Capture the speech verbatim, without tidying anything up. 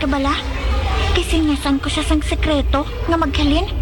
ka bala? Kisingasan ko siya sang sekreto nga maghalin.